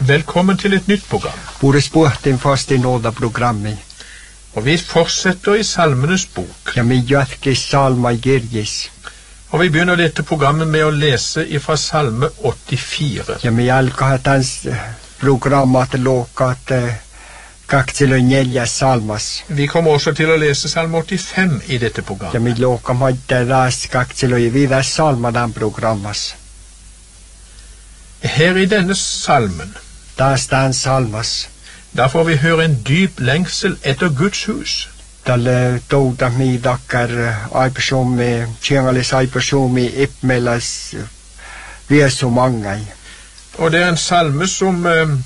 Velkommen til et nytt program. Hvor sporten fast i nåda programmet. Og vi fortsetter i Salmenes bok. Ja, vi gjør salma Girgis. Og vi begynner dette programmet med å lese fra Salme 84. Ja, vi alkaa dans programmat låkat kaktilönjelja salmas. Vi kommer også til å lese Salme 85 i dette programmet. Ja, vi låkam hadde ras kaktilöj vidare salma den programmas. Her i denne salmen, Der stan salmas. da får vi høre en dyp lengsel etter Guds hus. Dalle douda mi dakkar aipersomi, tjengalis aipersomi ipmelas vi så mange. Og det en salme som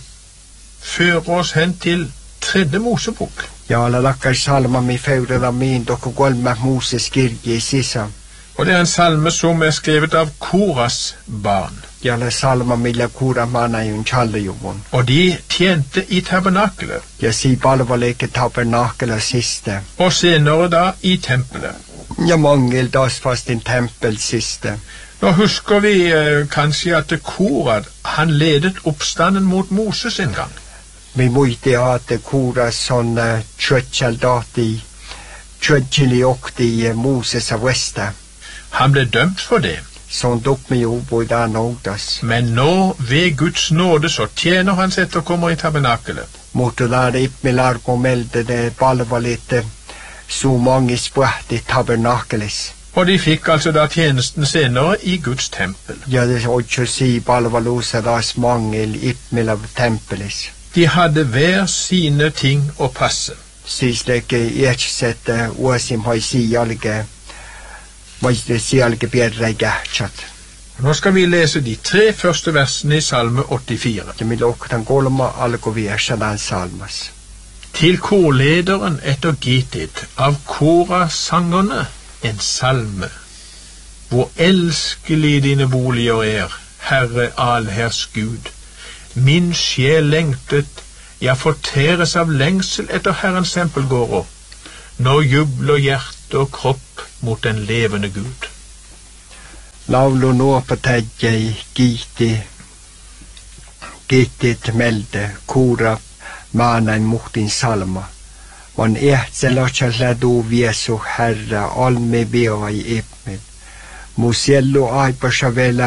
fører oss hen til 3. Mosebok. Ja, alla dakkar salma mi feureda min dokko kolme Moses kirje sisa. Og det en salme som skrevet av Koras barn. Ja, alla salma millä kura mana jun challejuvun. Og de tjente i tabernakelet. Ja, si palveleke tabernakela siste. Og senere da i tempelet. Ja, mangel das fast in tempel siste. Nå husker vi kanskje at Korad, han ledet oppstanden mot Moses en gang. Vi muite at kura sån kjøttjeldati, kjøttjeli okti Moses av Vesta. Han ble dømt for det. Sånn dukk med jo i den ågdas. Men nå, ved Guds nåde, så tjener hans etterkommer i tabernakelet. Måtte der med largo melde det palvelite så mange sprett i tabernakeles. Og de fikk altså da tjenesten senere i Guds tempel. Ja, det er også si palvelosa das mangel ipmel av tempeles. De hadde hver sine ting å passe. Sisleke ertsette oasim har sialge, det sialge bedre gærtsatt. Nå skal vi lese de 3 første versene i Salme 84. Det vil oktan golma algo versa den salmas. Til korlederen etter Gittit av Kora-sangerne en salme. Hvor elskelig dine boliger Herre allherrs Gud. Min sjel lengtet, jeg forteres av lengsel etter Herrens tempelgårder. Nå jubler hjerte og kropp mot den levende Gud. Laulu nuopatædjei Gittit melde Kora maanain muhtin salma. On ehtselotsalla du viesu Herra alme beai ipmel. Musiellu aipasa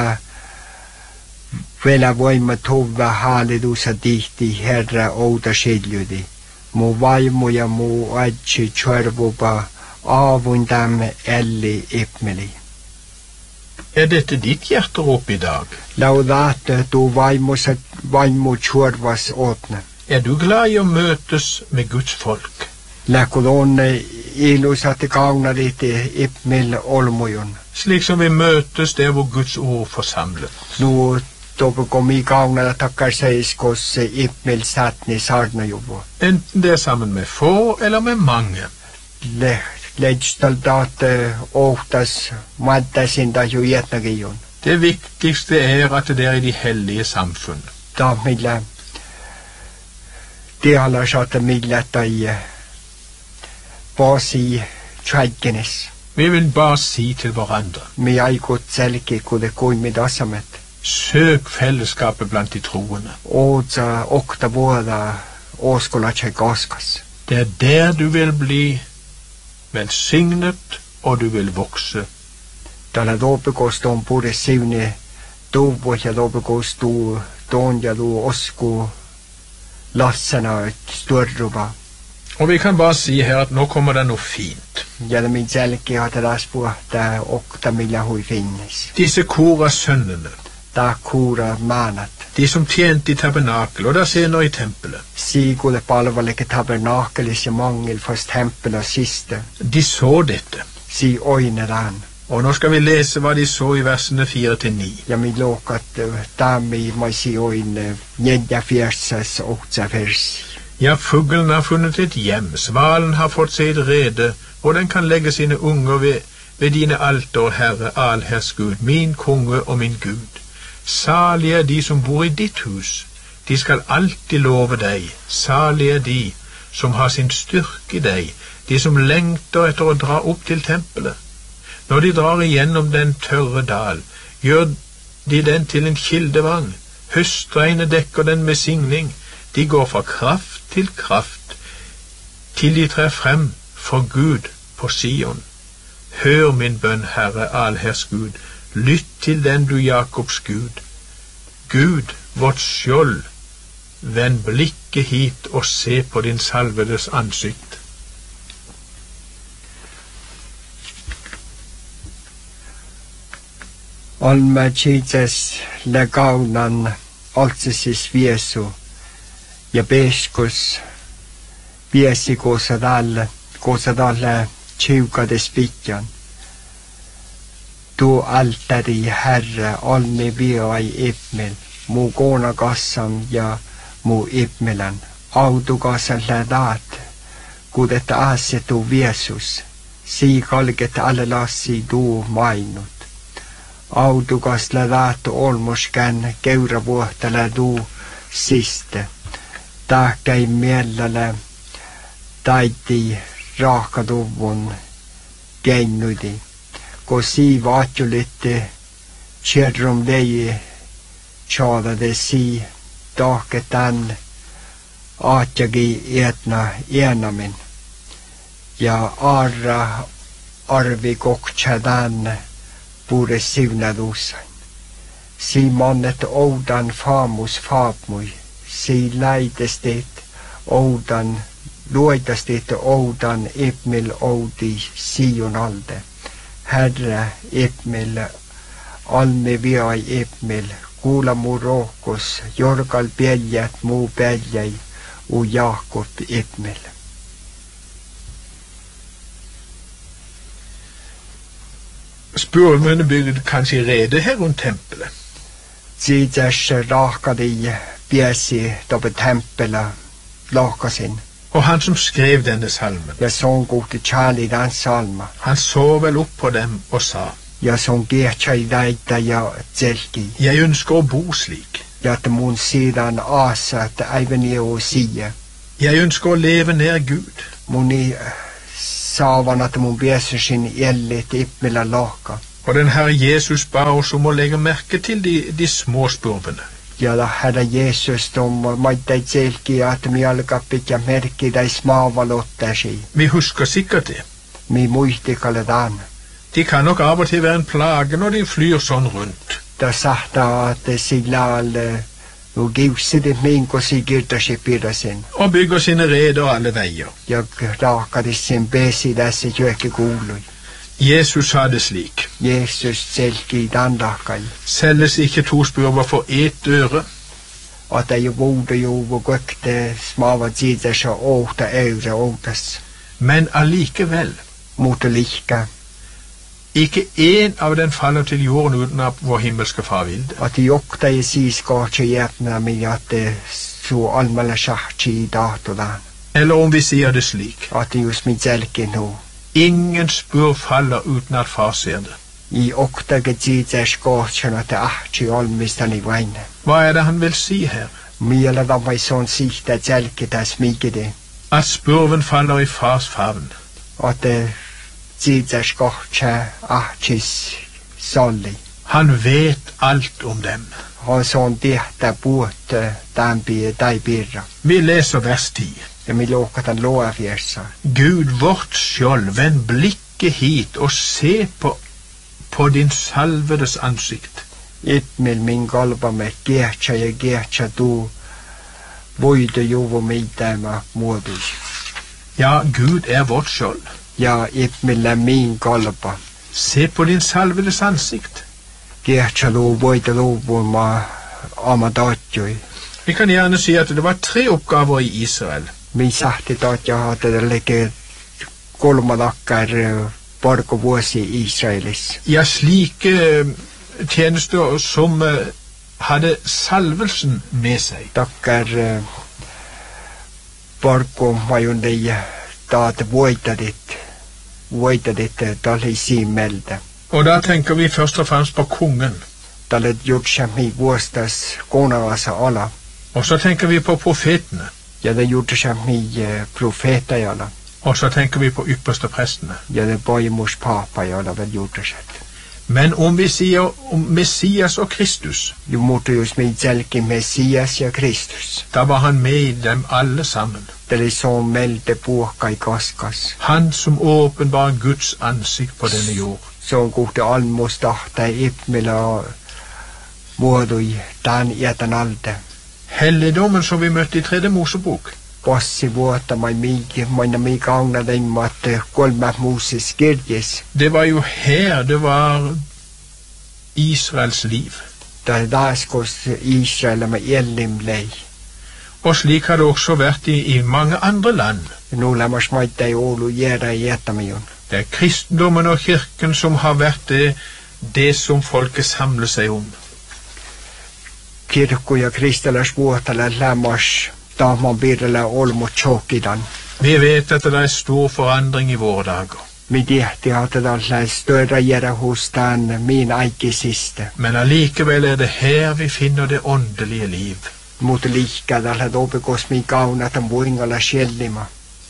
vielä voima tova haalidusa tihti Herra outa siljudi. Mu vaimu ja mu adji tjörvuba avun damme elli ipmeli. Dette ditt hjerterop i dag? Laudate du vaimu tjörvas åtne. Du glad i å møtes med Guds folk? Läkulonne ilusate kaunarite ipmil olmujon. Slik som vi møtes der hvor Guds ord forsamlet. Nu topo komi kaunara takkar seiskos ipmil satni sarnajuvo. Enten det sammen med få eller med mange. Leidstaldate ohtas maddasinda jo etnagijon. Det viktigste at det i de hellige samfunn. Da milla det alla sata milla tai basi tjaggenes. Vi vil bare si til hverandre. Mi ai godt selke kude koi med asamet. Søk fellesskapet blant de troende. Oza okta boda oskola tjegoskas. Det der du vil bli velsignet, og du vil vokse. Dalla dopekos don pure sivne dovotja dopekos du donja du osko lassana størruba. Og vi kan bare si her at nå kommer det noe fint. Ja, det min selke har det raspuhta okta milla hui finnes. Disse Kora-sønnene. Da Kora manat. De som tjente i tabernakel, og da senere i tempelet. Sigule palvelike tabernakelis ja mangel fast tempel og siste. De så dette. Si oineran. Og nå skal vi lese hva de så i versene 4-9. Ja, mi lokat dami mai si oine njedja fjersas okta versi. Ja, fuglen har funnet et hjem, svalen har fått seg et rede, og den kan legge sine unger ved dine alter, Herre, allherrs Gud, min konge og min Gud. Salige de som bor i ditt hus, de skal alltid love deg. Salige de som har sin styrke i deg, de som lengter etter å dra opp til tempelet. Når de drar igjennom den tørre dal, gjør de den til en kildevang. Høstregnet dekker den med signing. De går fra kraft, til de trer frem for Gud på Sion. Hør min bønn, Herre, allherrs Gud. Lytt til den, du Jakobs Gud. Gud, vårt skjold, vend blikket hit og se på din salvedes ansikt. Olemme Jesus legaunan altsis viesu ja peskus viesi koosadalle tjugades pitjan. Tu altari Herre, olmi vioi ipmel, mu koonakassam ja mu ipmelan. Autukassan lädaat, kudet aase tu viesus, sii kalget alle lassi tuu mainut. Autukas lädaat olmuskän keuravuohtele tuu siste. Tahkäi mielläle taiti raakatuvun keinnuidi. Kun siiva atjulitti tjerrum vei tjaadade sii tahke tän aatjagi etna enamin. Ja arra arvi koktsa tän puure sivnaduusain. Sii mannet oudan faamus faapmui. Sii läitestit oudan luoitastit oudan ipmil oudi siun alde. Herre ipmil, almi viai ipmil, kuula mu rohkus, jorgal peljät muu peljäi, u Jakob ipmil. Spurvene bygde kanskje rede her rundt tempelet. Sides raakadi piesi toppe tempelet lakasin. Og han som skrev denne salmen, Ja sån gode kjærlig den salma. han så vel opp på dem og sa, Ja sån geetjai daita ja tselki. jeg ønsker å bo slik. Ja at mun sidan asat äiveni o sie. Jeg ønsker å leve nær Gud. Mun i saavan at mun biesusin jellit ipmillä laka. Og den Herre Jesus ba oss om å legge merke til de små spurvene. Ja da Herra Jesus tom maittai tselki at mi alkaa pitää merkki tai smaavalottasi. Vi husker sikkert det. Mi muistikalle dan. De kan nok av og til være en plage når de flyr sånn rundt. Da sahtaa at sillä alle nu giusitit minko sigirtasi pirasin. Og bygger sine reder alle veier. Ja raakadissin pesi tässä työkki kuului. Jesus sa det slik. Jesus tselki dandakal. Selges ikke 2 spurver for 1 øre. At ei vuude juvu kökte smaava tiidessä outa eure outas. Men allikevel, Muuta lihkä. ikke en av den faller til jorden uten at vår himmelske far vil det. At jokta ja siis kaatse jätnä mi at su almalla sahti tahtodan. Eller om vi sier det slik. At just min tselki nu. Ingen spurv faller uten at far ser det. I oktage tiidessä kaatsena te ahti olmistani vain. Hva er det han vil si her? Miellä vai son sihtä tselki täs mikide. At spurven faller i fars favn. At tiidessä kaatse ahtis salli. Han vet alt om dem. Han son tehtä puut tämpi tai pirra. Vi leser vers 10. Ja mi luokatan loafiersa. Gud, vårt skjold, vend blikket hit og se på din salvedes ansikt. Ipmil min kalpamme kehtsä tuu voidu juvu mitämä muodus. Ja, Gud er vårt skjold. Ja ipmillä min kalpa. Se på din salvedes ansikt. Kehtsä luu voidu luvun ma amatatjui. Vi kan gjerne si at det var 3 oppgaver i Israel. Mi sahti tatja haata leke 3 takkar parko vuosi Israelis. Ja, slike tjenester som hadde salvelsen med seg. Takkar parko majundei taat voitadit tali siimelde. Og da tenker vi først og fremst på kongen. Talet jutsami vuostas konangasa ala. Og så tenker vi på profetene. Ja det jutsami profeetajala. Og så tenker vi på ypperste prestene. Ja det boimus paapajala vel jutsaset. Men om vi sier om Messias og Kristus, jo måtte jo smidselke Messias ja Kristus. da var han med i dem alle sammen. Det er så meldte boka i kaskas. Han som åpenbar Guds ansikt på denne jord. Så gode almostahta ipmila muodui tämän jätän alde. Helligdommen som vi møtte i 3. Mosebok, Passi vuotta maina mikä auna teimmat 3 Moses kirjes. det var jo her det var Israels liv. Det er daskos Israel med ellimlei. Og slik har det også vært i mange andre land. Nu lämmas maita i Oulu jäädä jättämion. Det er kristendommen og kirken som har vært det som folket samler seg om. Kirkku ja kristelas vuotala lämmas tahman piirrellä olmut chokidan. Vi vet at det er stor forandring i våre dager. Mi tihti hatetaan större jäädä hos tämän min aikisiste. Men allikevel er det her vi finner det åndelige liv. Mutta liikkaadalla topikos mi kaunata muingalla sjellima.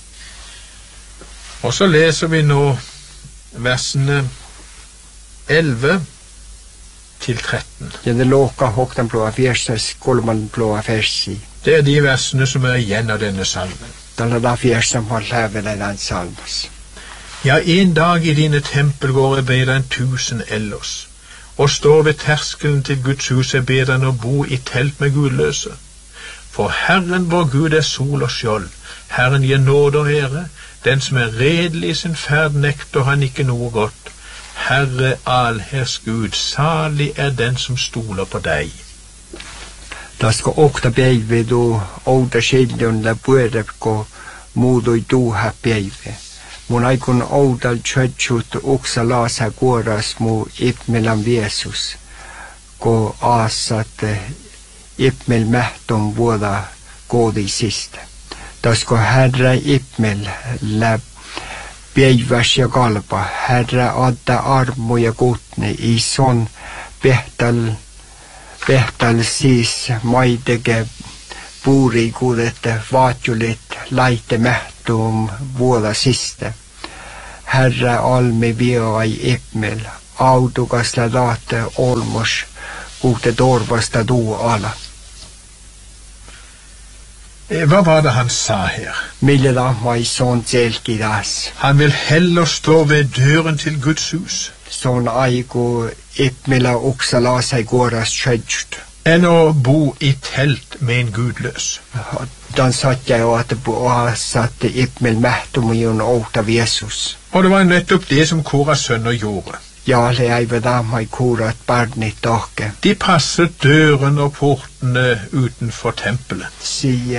Og så leser vi nå versene 11 til 13. Ja det låka hoktan blåa fjersas kolman blåa fersi. Det er de versene som er igjen av denne salmen. Tällä da fjersam har lävellä den salmas. Ja, en dag i dine tempelgårder er bedre enn 1000 ellers, og står ved terskelen til Guds hus er bedre enn å bo i telt med gudløse. For Herren vår Gud er sol og skjold, Herren gir nåde og ære, den som er redelig i sin ferd nekter han ikke noe godt. Herre allhers Gud, salig er den som stoler på deg. Da skal okta päivä do outa skiljon la puerepko muudoi tuuha päivä. Mun aikun outal tjötsut oksa laasa kuoras mu ipmelan viesus, ko aasat ipmel mähton vuoda koodisista. Tasko Herra ipmel la päiväs ja kalpa, Herra adda armo ja kutne i son Pehtal siis maiteke puuri kuudette vaatjulit laite mähtuum vuoda siste. Herra almi viai ipmel, autukas la laate olmos, kuute torvasta tuu ala. Hva var det han sa her? Mille da mai son selkidas. Han vil heller stå ved døren til Guds hus Son aiku ipmela oksa laasai kuoras tjötsut. enn å bo i telt med en gudløs. Dan satt jeg jo at satte ipmel mähtumujon outa viesus. Og det var nettopp det som Koras sønner gjorde. Ja, le aive damai kuurat barnit tahke. De passet dørene og portene utenfor tempelet. Si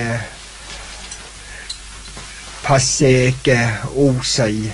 passe ikke osai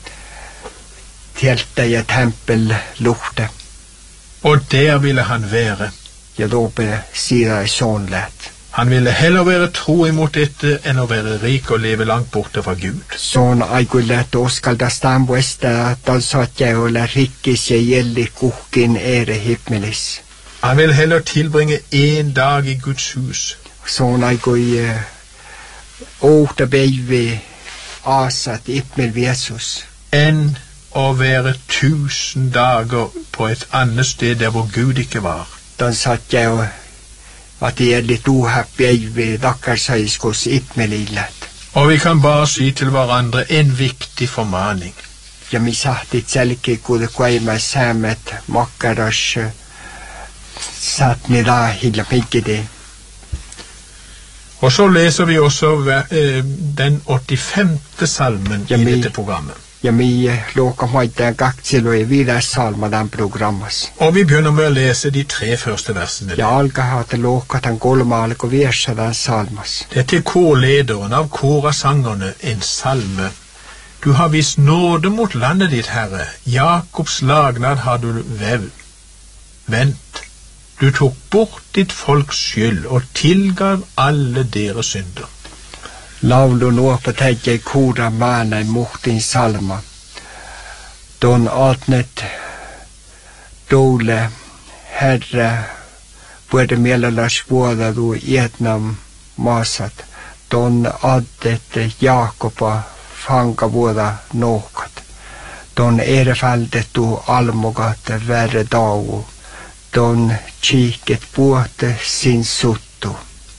telta ja tempellukte. Og der ville han være. Ja dope sier sånn lett. Han ville heller være tro imot dette enn å være rik og leve langt borte fra Gud. Sånn aikuillet uskaldas tampuesta tal satt jeg olla rikkis ja jelli kuhkin ere himmelis. Han vil heller tilbringe en dag i Guds hus Sånn aikui outa päivi aasat ipmel viesus. enn å være 1000 dager på et annet sted der hvor Gud ikke var. Dan satt jeg jo at jelli tuuha päivi takkarsaiskos ipmelillet. Og vi kan bare si til hverandre en viktig formaning. Ja mi sahtit selki kuule kuima säämet makkaras satt ni lahilla mikkidi. Og så leser vi også den 85. salmen Ja, i mi- dette programmet. Ja mi luokka maittain kaksilo ja viides salma tämän programmas. Og vi begynner med å lese de 3 første versene. Ja alkahaate luokka tämän 3 alko viessä tämän salmas. Det er til korlederen av korsangerne en salme. Du har vist nåde mot landet ditt, Herre. Jakobs lagnad har du vendt. Du tok bort ditt folks skyld og tilgav alle deres synder. Laulu nuopa täikei kuura maanai muhtin salma. Don altnet doule Herre puede mielelläs vuodadu Vietnam maasat. Don addet Jaakoba fanga vuoda nohkat. Don erefaldet du almogat verre dago. Don kiket båte sin sutto.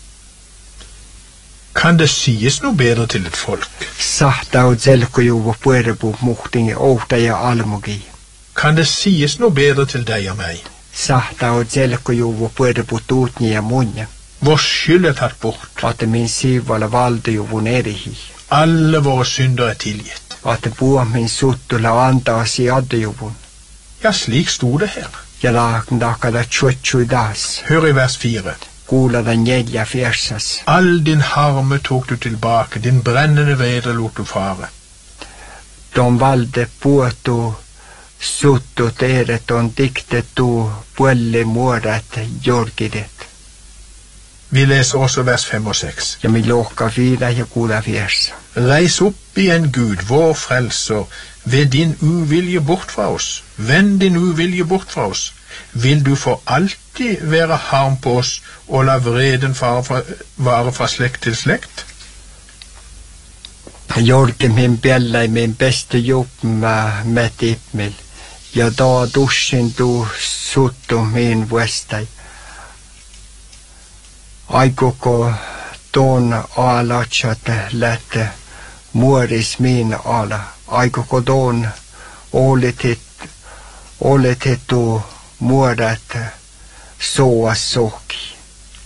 Kan det sies noe bedre til et folk? Sahta og zelkojuvo puerebu muhtingi ohtaja almogi. Kan det sies noe bedre til deg og meg? Sahta og zelkojuvo puerebu tuutni ja munja. Vår skyld er tatt bort. At min sivala valdejuvun erihi. Alle våre synder er tilgitt. At bua min suttu la antaas i addejuvun. Ja, slik sto det her. Ja laakndakada tjotju das. Hør i vers 4. Kuulada 4 versas. All din harme tok du tilbake, din brennende vrede lot du fare. De valde puotu suttu teeret on diktettu puelle muorat jorgidet. Vi leser også vers 5 og 6. Ja mi lohka 4 ja 6 versa. Reis opp igjen, Gud, vår frelser, ved din uvilje bort fra oss. Vend din uvilje bort fra oss. Vil du for alltid være harm på oss og la vreden vare fra slekt til slekt? Jorge min bjella i min beste jobb med Ipmil. Ja da dusjen du suttu min vestai. Aikoko ton alatsat lätte muoris min ala. Aikoko ton oletettu muorat soas soki.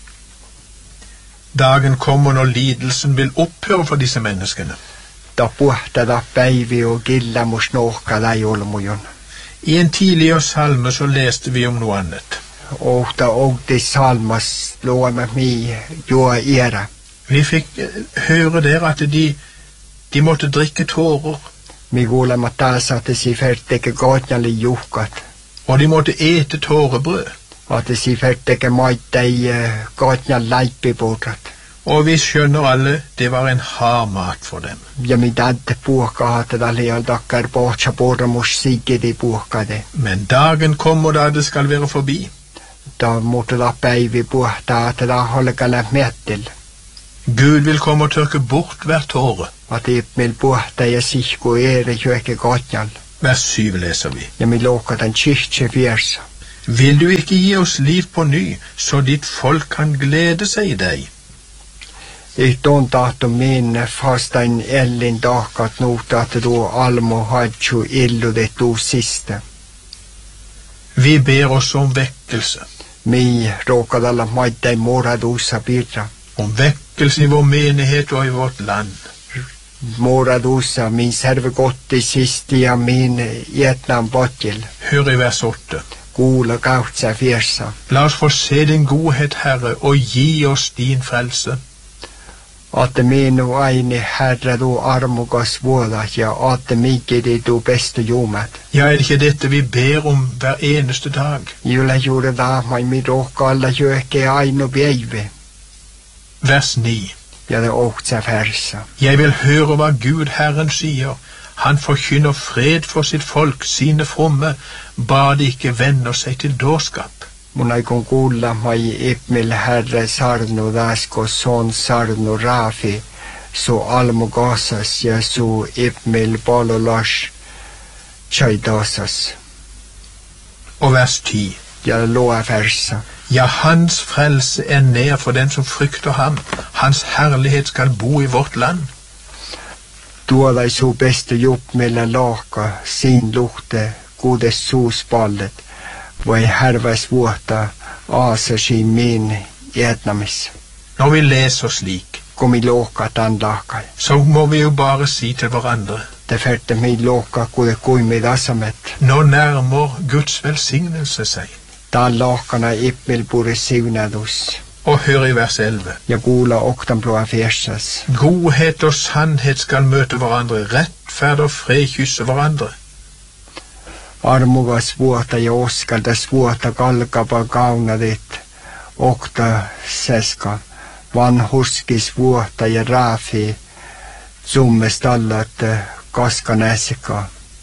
Dagen kommer når lidelsen vil opphøre for disse menneskene. Da puhtada päivi og gillamus nohka läjolmujon. I en tidligere salme så leste vi om noe annet. Ohta ogdi salmas luomme mi juo era. Vi fikk høre der at de måtte drikke tårer, Mi kuulema taas at si ferteke kootjali juhkat. og de måtte ete tårebrød. At si ferteke maittai kootjal laippipuutat. Og vi skjønner alle, det var en hard mat for dem. Ja mi tadde puhkahatada liian takkar pohtsa pormus sigidi puhkade. Men dagen kommer da det skal være forbi. Da muutella päivi puhtaatada holkala mettil. Gud vil komme og tørke bort hver tåre. At Ipmil puhta ja sihku ere jueke kootjal. Vers 7 leser vi. Ja mi lohkatan tsihse versa. Vil du ikke gi oss liv på ny, så ditt folk kan glede seg i deg? Ihton tahto min fastain ellin tahkat nuuta at du almo hadju illudet siste. Vi ber oss om vekkelse. Mi råkadalla maittai moradusa birra. Om vekkelse i vår menighet og i vårt land. Moradusa min servegotti sisti ja min Vietnam botjel. Hør i vers 8. Kuula kautsa versa. La oss få se din godhet, Herre, og gi oss din frelse. At minu aini herra du armukas vuoda ja at mikidi du bestu jumat. Ja, er det ikke dette vi ber om hver eneste dag? Julla juuri daamai mi rohkaalla jueke ainu päive. Vers 9. Ja det ohtsa versa. Jeg vil høre hva Gud Herren sier. Han forkynner fred for sitt folk, sine fromme, bare de ikke vender seg til dårskap. Mun aikon kuulla mai Ipmil herre sarnu dasko son sarnu rafi, su almu gasas ja su Ipmil bololas chaidasas. Og vers 10. Ja loa versa. Ja, hans frelse er nær for den som frykter ham. Hans herlighet skal bo i vårt land. Tuoda su beste Ipmil laaka sin luhte kuudes suuspallet. Voi härväs vuotta aasasi min Vietnamis. Når vi leser slik, Komi lohkatan lakai. så må vi jo bare si til hverandre, Det färte mi lohka kude kuimid asamet. nå nærmer Guds velsignelse seg. Ta lohkana Ipmil puri siunadus. Og hør i vers 11. Ja kuula oktanblua versas. Godhet og sannhet skal møte hverandre, rettferd og fred kysse hverandre. Armugas vuota ja oskaldas vuota kalkapa kaunadit. Okta seska. Vanhuskis vuota ja raafi. Summest allat kaskanäsika.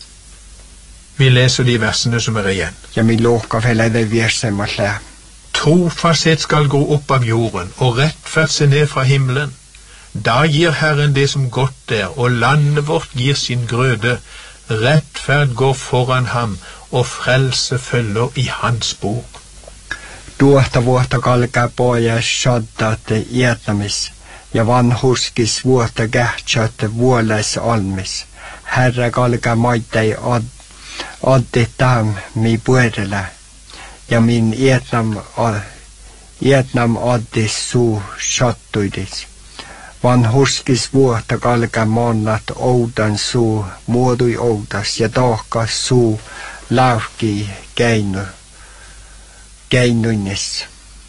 Vi leser de versene som er igjen. Ja mi lohka velede versemmat lää. Trofasthet skal gå opp av jorden, og rettferd se ned fra himmelen. Da gir Herren det som godt er, og landet vårt gir sin grøde. Rettferd går foran ham, og frelse følger i hans spor. Tuohta vuotta kalkaa poja shaddatte iätämis, ja vanhuskis vuotta kähtsätte vuoläis almis. Herra kalkaa maittei addi tam mi puerellä, ja min iätnam addis suu shattuidis. Vanhuskis vuotta kalkaa monnat oudan suu muodui oudas, ja tohkas suu lauhki keinuinnes.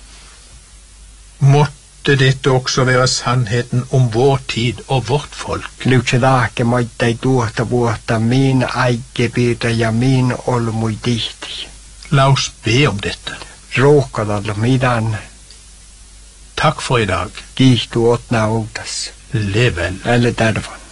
Måtte dette også være sannheten om vår tid og vårt folk. Lykselaake maittei tuohta vuotta min aikepirta ja min olmui tihti. La oss be om dette. Ruohkadalla midan. Takk for i dag. Kiihtu otna oudas. Lev vel. Eller tervan.